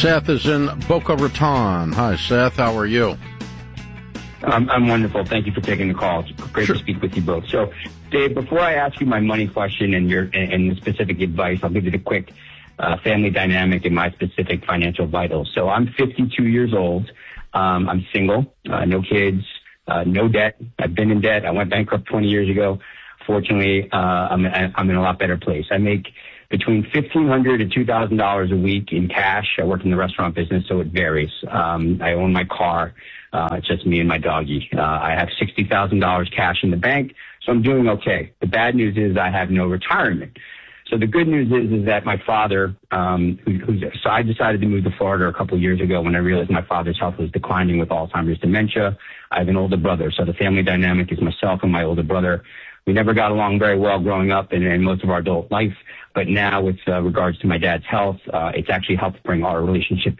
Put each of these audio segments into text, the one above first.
Seth is in Boca Raton. Hi, Seth. How are you? I'm wonderful. Thank you for taking the call. It's great to speak with you both. So, Dave, before I ask you my money question and the specific advice, I'll give you the quick family dynamic and my specific financial vitals. So I'm 52 years old. I'm single, no kids, no debt. I've been in debt. I went bankrupt 20 years ago. Fortunately, I'm in a lot better place. I make between $1,500 and $2,000 a week in cash. I work in the restaurant business, so it varies. I own my car. It's just me and my doggy. I have $60,000 cash in the bank, so I'm doing okay. The bad news is I have no retirement. So the good news is that my father, so I decided to move to Florida a couple of years ago when I realized my father's health was declining with Alzheimer's dementia. I have an older brother, so the family dynamic is myself and my older brother. We never got along very well growing up and most of our adult life, but now with regards to my dad's health, it's actually helped bring our relationship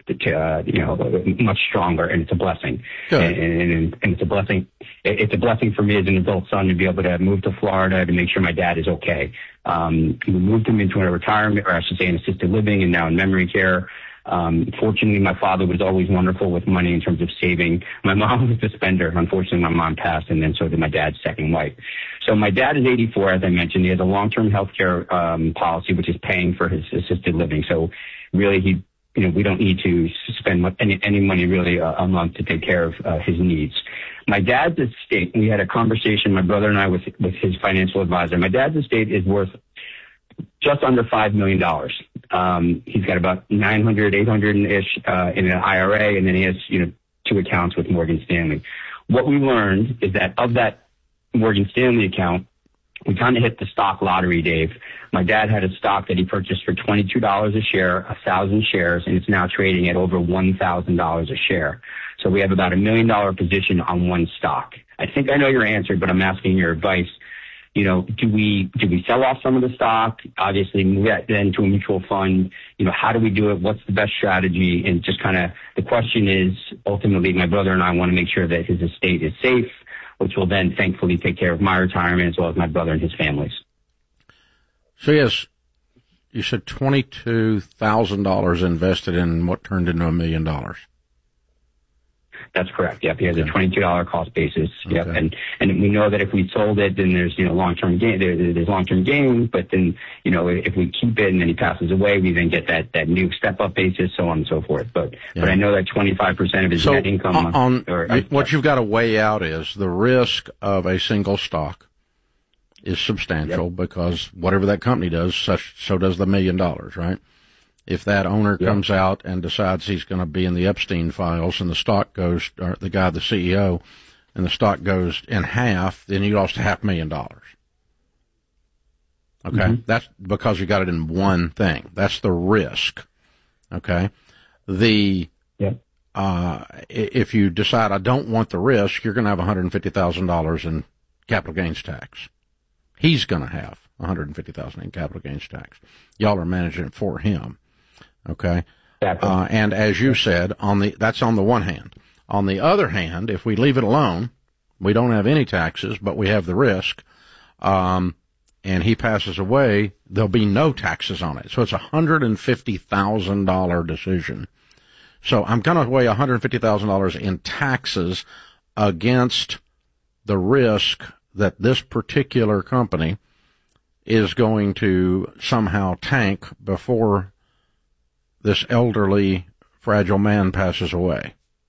to much stronger, and it's a blessing. And it's a blessing. It's a blessing for me as an adult son to be able to move to Florida to make sure my dad is okay. We moved him into a retirement, or I should say, in assisted living, and now in memory care. Fortunately, my father was always wonderful with money in terms of saving. My mom was a spender. Unfortunately, my mom passed, and then so did my dad's second wife. So my dad is 84, as I mentioned. He has a long-term health care policy, which is paying for his assisted living. So really, we don't need to spend any money really a month to take care of his needs. My dad's estate, we had a conversation, my brother and I, with his financial advisor. My dad's estate is worth just under $5 million. He's got about 800-ish in an IRA, and then he has, 2 accounts with Morgan Stanley. What we learned is that of that Morgan Stanley account, we kind of hit the stock lottery, Dave. My dad had a stock that he purchased for $22 a share, 1,000 shares, and it's now trading at over $1,000 a share. So we have about $1 million position on one stock. I think I know your answer, but I'm asking your advice. Do we sell off some of the stock? Obviously, move that then to a mutual fund. How do we do it? What's the best strategy? And just kind of the question is, ultimately, my brother and I want to make sure that his estate is safe, which will then thankfully take care of my retirement as well as my brother and his families. So yes, you said $22,000 invested in what turned into $1 million. That's correct. Yep. He has a $22 cost basis. Okay. Yep. And we know that if we sold it, then there's, long-term gain, there's long-term gain. But then, if we keep it and then he passes away, we then get that new step-up basis, so on and so forth. But I know that 25% of his net income what you've got to weigh out is the risk of a single stock is substantial because whatever that company does, so does the $1 million, right? If that owner comes out and decides he's going to be in the Epstein files and the stock goes, or the CEO, and the stock goes in half, then you lost $500,000. Okay? Mm-hmm. That's because you got it in one thing. That's the risk. Okay? If you decide I don't want the risk, you're going to have $150,000 in capital gains tax. He's going to have $150,000 in capital gains tax. Y'all are managing it for him. Okay. And as you said, that's on the one hand. On the other hand, if we leave it alone, we don't have any taxes, but we have the risk, and he passes away, there'll be no taxes on it. So it's a $150,000 decision. So I'm going to weigh $150,000 in taxes against the risk that this particular company is going to somehow tank before this elderly, fragile man passes away.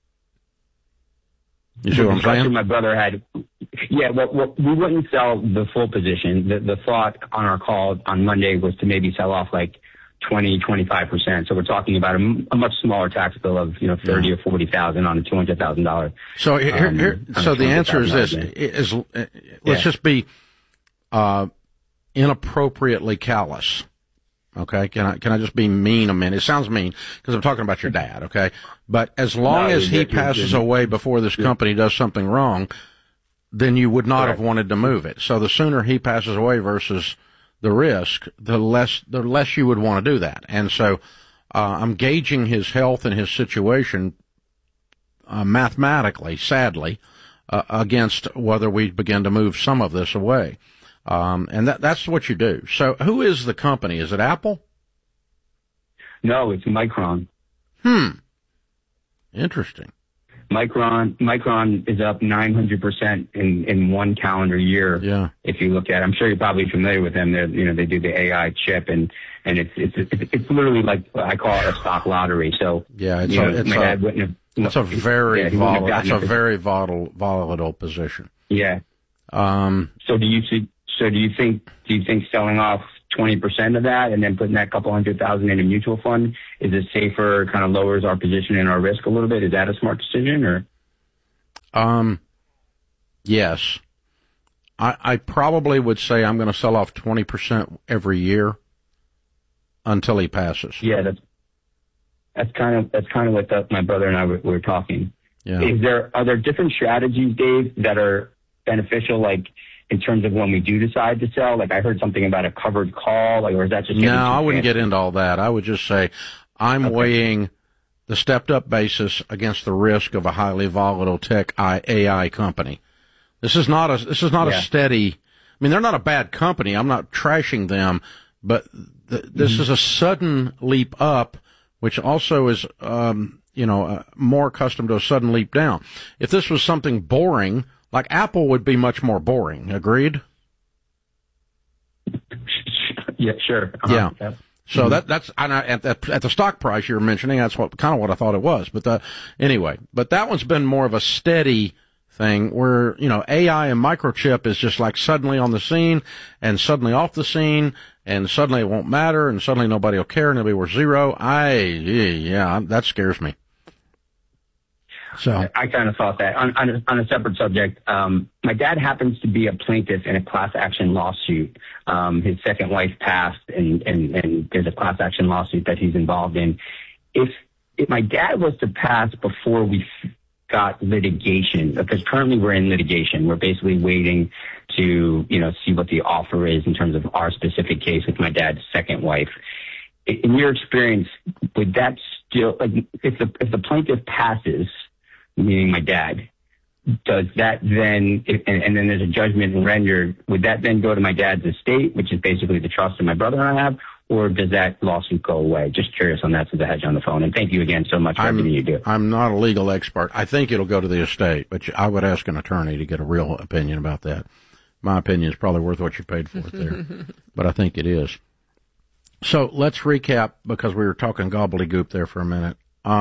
You see what I'm saying? My brother had, well, we wouldn't sell the full position. The thought on our call on Monday was to maybe sell off like 20-25%. So we're talking about a much smaller tax bill of, $30,000 or $40,000 on a $200,000. So so the answer is this: let's just be inappropriately callous. Okay, can I just be mean a minute? It sounds mean because I'm talking about your dad. Okay, but as long as he passes away before this company does something wrong, then you would not have wanted to move it. So the sooner he passes away versus the risk, the less you would want to do that. And so I'm gauging his health and his situation mathematically, sadly, against whether we begin to move some of this away. And that's what you do. So who is the company? Is it Apple? No, it's Micron. Interesting. Micron is up 900% in one calendar year. Yeah. If you look at, I'm sure you're probably familiar with them. They do the AI chip, and it's literally like, I call it a stock lottery. So yeah, my dad wouldn't have. It's a very volatile position. Yeah. So do you think selling off 20% of that and then putting that couple $100,000 in a mutual fund, is it safer, kind of lowers our position and our risk a little bit? Is that a smart decision, or? Yes. I probably would say I'm going to sell off 20% every year until he passes. Yeah, that's kind of what my brother and I were talking. Yeah. Are there different strategies, Dave, that are beneficial, like in terms of when we do decide to sell? Like I heard something about a covered call, or is that just... No, I wouldn't get into all that. I would just say I'm weighing the stepped up basis against the risk of a highly volatile tech AI company. This is not a steady, I mean, they're not a bad company. I'm not trashing them, but this is a sudden leap up, which also is, more accustomed to a sudden leap down. If this was something boring, like Apple would be much more boring. Agreed? Yeah, sure. Yeah. So that's at the stock price you're mentioning, that's what I thought it was. But anyway, that one's been more of a steady thing where, AI and microchip is just like suddenly on the scene and suddenly off the scene, and suddenly it won't matter, and suddenly nobody will care, and it'll be worth zero. That scares me. So I kind of thought that. On a separate subject, my dad happens to be a plaintiff in a class action lawsuit. His second wife passed, and there's a class action lawsuit that he's involved in. If my dad was to pass before we got litigation, because currently we're in litigation, we're basically waiting to see what the offer is in terms of our specific case with my dad's second wife. In your experience, would that still, like, if the plaintiff passes, meaning my dad, does that then, and then there's a judgment rendered, would that then go to my dad's estate, which is basically the trust that my brother and I have, or does that lawsuit go away? Just curious on that, since I had you on the phone. And thank you again so much for everything you do. I'm not a legal expert. I think it'll go to the estate, but I would ask an attorney to get a real opinion about that. My opinion is probably worth what you paid for it there, but I think it is. So let's recap, because we were talking gobbledygook there for a minute.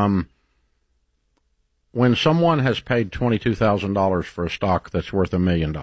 When someone has paid $22,000 for a stock that's worth $1 million,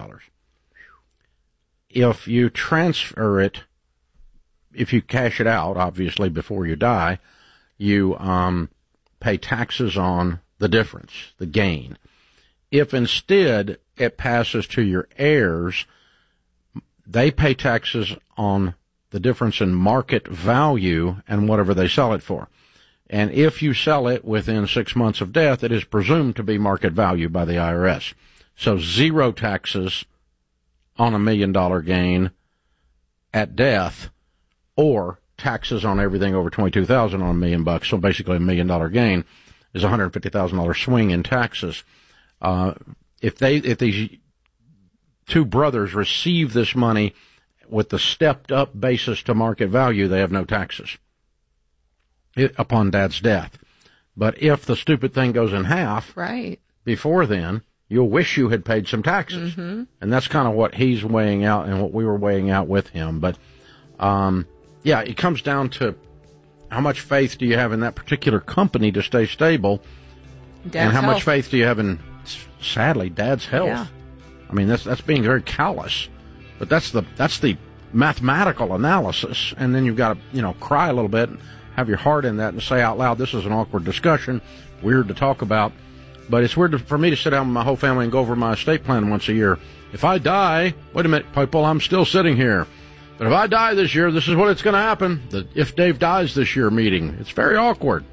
if you transfer it, if you cash it out, obviously before you die, you pay taxes on the difference, the gain. If instead it passes to your heirs, they pay taxes on the difference in market value and whatever they sell it for. And if you sell it within 6 months of death, it is presumed to be market value by the IRS. So zero taxes on $1 million gain at death, or taxes on everything over $22,000 on $1 million. So basically $1 million gain is $150,000 swing in taxes. If these two brothers receive this money with the stepped up basis to market value, they have no taxes upon dad's death. But if the stupid thing goes in half, right, before then, you'll wish you had paid some taxes. Mm-hmm. And that's kind of what he's weighing out and what we were weighing out with him. But, it comes down to how much faith do you have in that particular company to stay stable, and how much faith do you have in, sadly, dad's health. Yeah. I mean, that's being very callous, but that's the mathematical analysis. And then you've got to, cry a little bit, have your heart in that, and say out loud, this is an awkward discussion, weird to talk about, but it's weird for me to sit down with my whole family and go over my estate plan once a year. If I die, wait a minute, people, I'm still sitting here. But if I die this year, this is what it's going to happen. The If Dave Dies This Year meeting. It's very awkward.